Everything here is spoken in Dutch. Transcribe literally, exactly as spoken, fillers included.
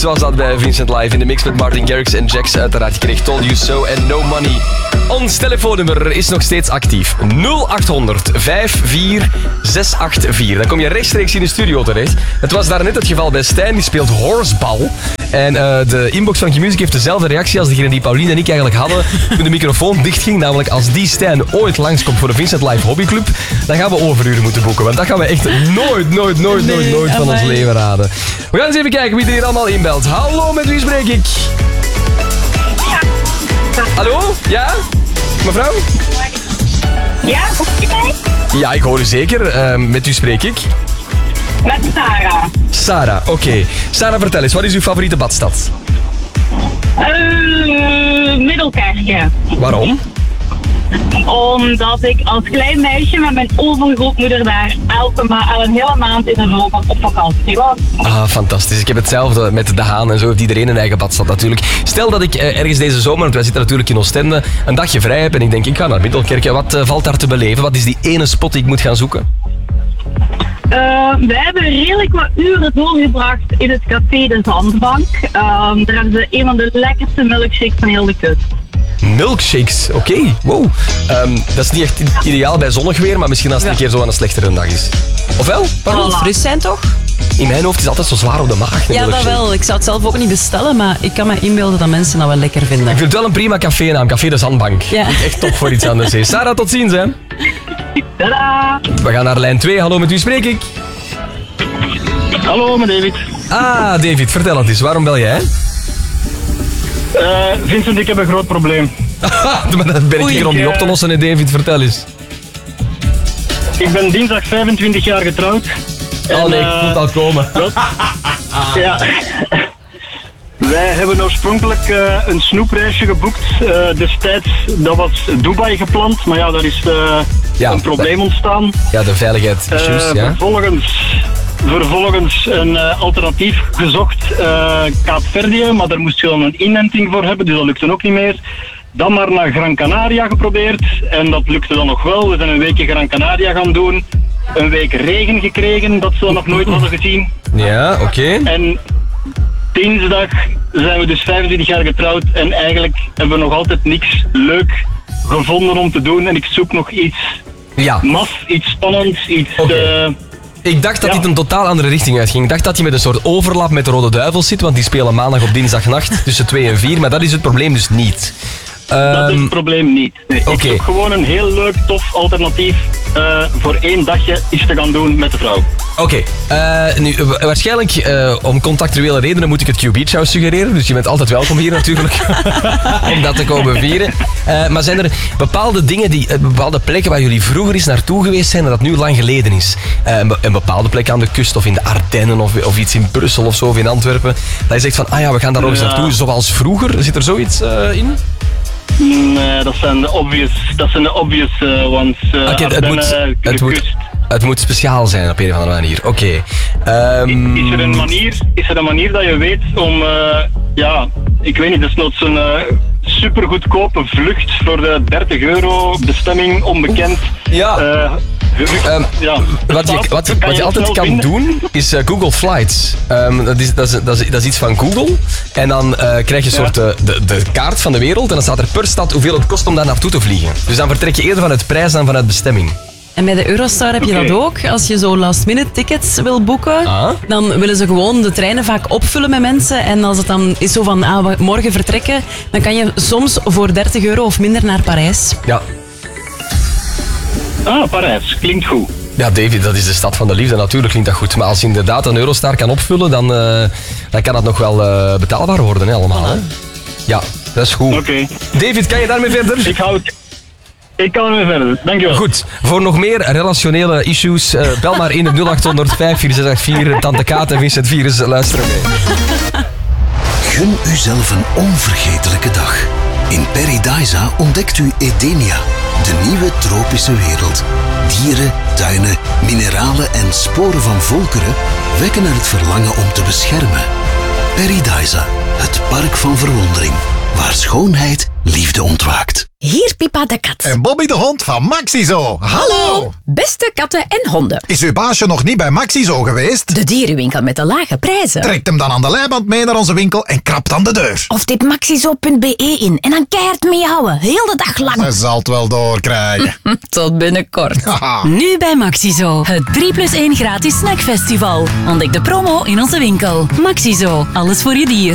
was dat bij Vincent Live in de mix met Martin Garrix en Jax. Uiteraard, je kreeg Told You So en No Money. Ons telefoonnummer is nog steeds actief. nul acht honderd vijf vier zes acht vier. Dan kom je rechtstreeks in de studio terecht. Het was daarnet het geval bij Stijn, die speelt horsebal. En uh, de inbox van Q-Music heeft dezelfde reactie als degene die Pauline en ik eigenlijk hadden toen de microfoon dichtging. Namelijk, als die Stijn ooit langskomt voor de Vincent Live Hobbyclub, dan gaan we overuren moeten boeken. Want dat gaan we echt nooit, nooit, nooit, nooit, nooit van ons leven raden. We gaan eens even kijken wie er hier allemaal inbelt. Hallo, met wie spreek ik? Hallo? Ja? Mevrouw? Ja, hoor je mij? Ja, ik hoor u zeker. Uh, met u spreek ik. Met Sarah. Sarah, oké. Okay. Sarah, vertel eens, wat is uw favoriete badstad? Uh, Middelkerken. Waarom? Omdat ik als klein meisje met mijn overgrootmoeder daar elke ma- al een hele maand in de zomer op vakantie was. Ah, fantastisch. Ik heb hetzelfde met De Haan en zo heeft iedereen een eigen badstad natuurlijk. Stel dat ik eh, ergens deze zomer, want wij zitten natuurlijk in Oostende, een dagje vrij heb en ik denk ik ga naar Middelkerken. Wat uh, valt daar te beleven? Wat is die ene spot die ik moet gaan zoeken? Uh, we hebben redelijk wat uren doorgebracht in het café De Zandbank. Uh, daar hebben ze een van de lekkerste milkshakes van heel de kust. Milkshakes, oké, okay. Wow. Um, dat is niet echt ideaal bij zonnig weer, maar misschien als het ja. een keer zo aan een slechtere dag is. Ofwel? Pardon? Het fris zijn toch? In mijn hoofd is het altijd zo zwaar op de maag. Ja, dat wel. Ik zou het zelf ook niet bestellen, maar ik kan me inbeelden dat mensen dat wel lekker vinden. Ik vind het wel een prima cafénaam, Café De Zandbank. Ja. Echt top voor iets aan de zee. Sarah, tot ziens, hè. Tada! We gaan naar lijn twee. Hallo, met wie spreek ik? Hallo, met David. Ah, David, vertel het eens. Waarom bel jij? Uh, Vincent, ik heb een groot probleem. Maar dat ben ik hier om niet op te lossen, hè, David. Vertel eens. Ik ben dinsdag vijfentwintig jaar getrouwd. Oh en, nee, ik voel het al komen. Ja. Wij hebben oorspronkelijk uh, een snoepreisje geboekt. Uh, destijds, dat was Dubai gepland, maar ja, daar is uh, ja, een probleem ontstaan. Ja, de veiligheid issues, uh, ja. Vervolgens, vervolgens een uh, alternatief gezocht, uh, Kaapverdië, maar daar moest je dan een inenting voor hebben, dus dat lukte ook niet meer. Dan maar naar Gran Canaria geprobeerd en dat lukte dan nog wel. We zijn een weekje Gran Canaria gaan doen. Een week regen gekregen, dat ze nog nooit hadden gezien. Ja, oké. Okay. En dinsdag zijn we dus vijfentwintig jaar getrouwd en eigenlijk hebben we nog altijd niks leuk gevonden om te doen. En ik zoek nog iets ja. mas, iets spannends, iets... Okay. Uh, ik dacht dat ja. dit een totaal andere richting uitging. Ik dacht dat je met een soort overlap met de Rode Duivels zit, want die spelen maandag op dinsdagnacht tussen twee en vier, maar dat is het probleem dus niet. Dat is het probleem niet. Nee, okay. Ik zoek gewoon een heel leuk, tof alternatief uh, voor één dagje iets te gaan doen met de vrouw. Oké, okay. uh, nu waarschijnlijk uh, om contractuele redenen moet ik het Q Beach House suggereren, dus je bent altijd welkom hier natuurlijk om dat te komen vieren. Uh, maar zijn er bepaalde dingen, die, uh, bepaalde plekken waar jullie vroeger eens naartoe geweest zijn en dat nu lang geleden is? Uh, een, een bepaalde plek aan de kust of in de Ardennen of, of iets in Brussel of zo of in Antwerpen, dat je zegt van, ah ja, we gaan daar nog eens ja. naartoe, zoals vroeger. Zit er zoiets uh, in? Nee, dat zijn de obvious, dat zijn de obvious uh, ones. Uh, okay, het, moet, het, moet, het moet speciaal zijn op een of andere manier. Oké. Okay. Um... Is, is er een manier, is er een manier dat je weet om, uh, ja, ik weet niet, dat is nog zo'n uh, super goedkope vlucht voor de dertig euro, bestemming onbekend. Ja. Uh, Um, ja, wat je, wat, wat je, je altijd kan vinden? doen, is uh, Google Flights. Um, dat, is, dat, is, dat, is, dat is iets van Google. En dan uh, krijg je een soort uh, de, de kaart van de wereld. En dan staat er per stad hoeveel het kost om daar naartoe te vliegen. Dus dan vertrek je eerder vanuit prijs dan vanuit bestemming. En bij de Eurostar heb je okay. dat ook. Als je zo last-minute tickets wil boeken, ah. dan willen ze gewoon de treinen vaak opvullen met mensen. En als het dan is zo van, ah, we morgen vertrekken, dan kan je soms voor dertig euro of minder naar Parijs. Ja. Ah, Parijs. Klinkt goed. Ja, David, dat is de stad van de liefde. Natuurlijk klinkt dat goed. Maar als je inderdaad een Eurostar kan opvullen, dan, uh, dan kan dat nog wel uh, betaalbaar worden, hè, allemaal. Hè? Ja, dat is goed. Oké. Okay. David, kan je daarmee verder? Ik hou het... Ik kan ermee verder, dankjewel. Goed, voor nog meer relationele issues, uh, bel maar in op nul acht honderd vijf vier zes acht vier. Tante Kaat en Vincent Virus luisteren mee. Gun uzelf een onvergetelijke dag. In Paradisa ontdekt u Edenia, de nieuwe tropische wereld. Dieren, tuinen, mineralen en sporen van volkeren wekken er het verlangen om te beschermen. Paradisa, het park van verwondering. waar schoonheid liefde ontwaakt. Hier Pippa de kat. En Bobby de hond van Maxizo. Hallo! Beste katten en honden. Is uw baasje nog niet bij Maxizo geweest? De dierenwinkel met de lage prijzen. Trekt hem dan aan de leiband mee naar onze winkel en krapt aan de deur. Of tip maxizo punt be in en dan keihard meehouden. Heel de dag lang. Ze zal het wel doorkrijgen. Tot binnenkort. Nu bij Maxizo. Het drie plus één gratis snackfestival. Ontdek de promo in onze winkel. Maxizo. Alles voor je dier.